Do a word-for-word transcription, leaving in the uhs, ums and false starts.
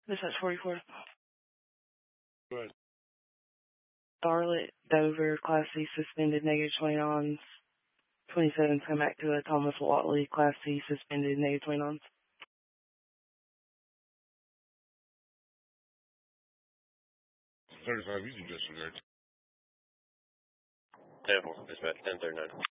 Dispatch forty-four. Go ahead. Charlotte, Dover, Class C suspended, negative twenty nines. twenty-seven, come back to a Thomas Watley, Class C suspended, negative twenty nines. thirty-five, easy disregard. ten four, dispatch ten thirty-nine.